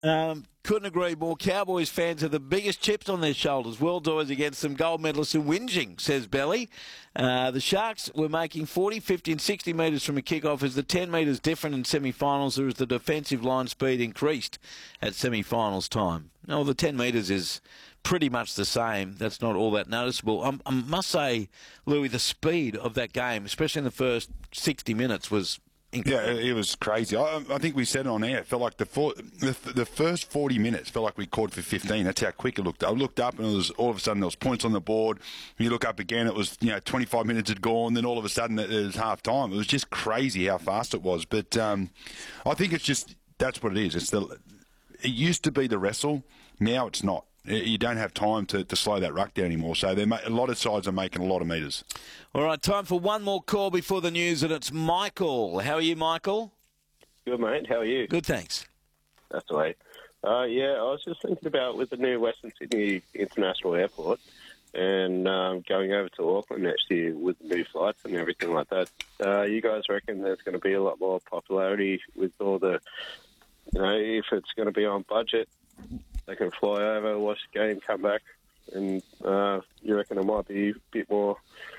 Couldn't agree more. Cowboys fans have the biggest chips on their shoulders. World Tours against some gold medalists in whinging, says Belly. The Sharks were making 40, 50 and 60 metres from a kick-off as the 10 metres different in semi-finals or as the defensive line speed increased at semi-finals time. No, the 10 metres is pretty much the same. That's not all that noticeable. I must say, Louis, the speed of that game, especially in the first 60 minutes, was incredible. Yeah, it was crazy. I think we said it on air. It felt like the first 40 minutes felt like we caught for 15. That's how quick it looked. I looked up and it was all of a sudden there was points on the board. When you look up again, it was 25 minutes had gone. Then all of a sudden it was half time. It was just crazy how fast it was. But I think it's just that's what it is. It used to be the wrestle. Now it's not. You don't have time to slow that ruck down anymore. So a lot of sides are making a lot of metres. All right, time for one more call before the news, and it's Michael. How are you, Michael? Good, mate. How are you? Good, thanks. That's the way. Yeah, I was just thinking about with the new Western Sydney International Airport and going over to Auckland next year with new flights and everything like that. You guys reckon there's going to be a lot more popularity with all the, if it's going to be on budget, they can fly over, watch the game, come back, and you reckon it might be a bit more,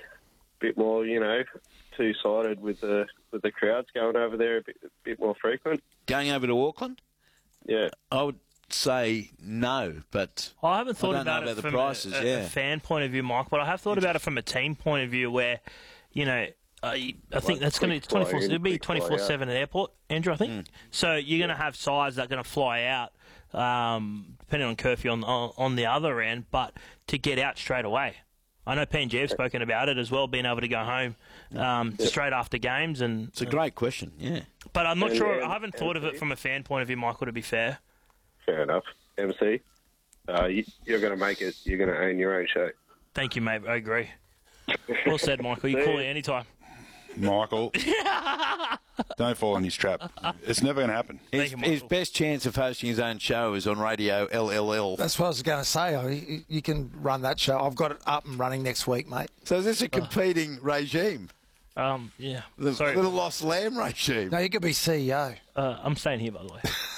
two-sided with the crowds going over there a bit more frequent. Going over to Auckland? Yeah, I would say no, but I haven't thought I don't about know it about from the prices, a fan point of view, Mike, but I have thought about it from a team point of view where, I think that's going to be 24. It'll be 24/7 at the airport, Andrew. I think so. You're going to have sides that are going to fly out, depending on curfew on the other end, but to get out straight away. I know PNG have spoken about it as well, being able to go home straight after games, and it's a great question. Yeah, but I'm not sure. I haven't thought of it from a fan point of view, Michael. To be fair, fair enough. MC, you're going to make it. You're going to own your own show. Thank you, mate. I agree. Well said, Michael. You call it any time. Michael, don't fall in his trap. It's never going to happen. His best chance of hosting his own show is on Radio LLL. That's what I was going to say. You can run that show. I've got it up and running next week, mate. So is this a competing regime? Yeah. The Lost Lamb regime? No, you could be CEO. I'm staying here, by the way.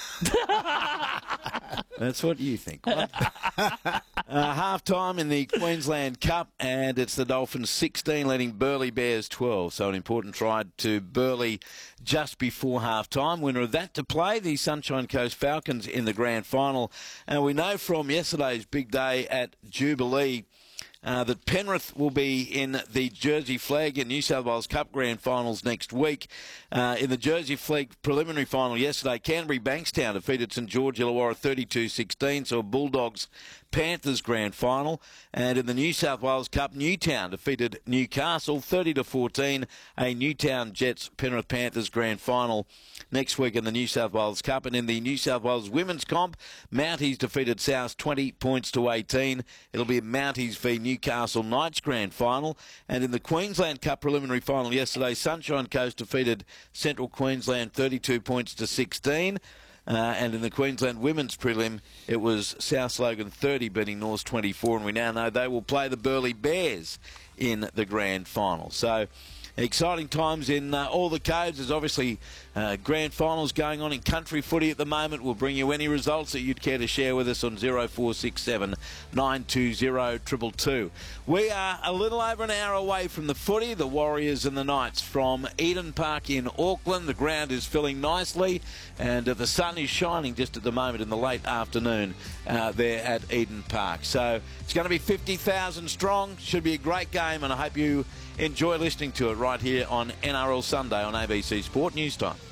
That's what you think. Half-time in the Queensland Cup, and it's the Dolphins 16 leading Burleigh Bears 12. So an important try to Burleigh just before half-time. Winner of that to play, the Sunshine Coast Falcons in the grand final. And we know from yesterday's big day at Jubilee that Penrith will be in the Jersey Flag and New South Wales Cup Grand Finals next week. In the Jersey Flag preliminary final yesterday, Canterbury Bankstown defeated St George Illawarra 32-16, so a Bulldogs-Panthers Grand Final. And in the New South Wales Cup, Newtown defeated Newcastle 30-14, a Newtown Jets Penrith Panthers Grand Final next week in the New South Wales Cup. And in the New South Wales Women's Comp, Mounties defeated South 20 points to 18. It'll be Mounties v Newcastle Knights Grand Final. And in the Queensland Cup preliminary final yesterday, Sunshine Coast defeated Central Queensland 32 points to 16. And in the Queensland Women's Prelim, it was South Logan 30 beating Norths 24. And we now know they will play the Burleigh Bears in the grand final. So exciting times in all the codes. There's obviously grand finals going on in country footy at the moment. We'll bring you any results that you'd care to share with us on 0467 920 222. We are a little over an hour away from the footy, the Warriors and the Knights from Eden Park in Auckland. The ground is filling nicely and the sun is shining just at the moment in the late afternoon there at Eden Park. So it's going to be 50,000 strong. Should be a great game, and I hope you enjoy listening to it right here on NRL Sunday on ABC Sport News Time.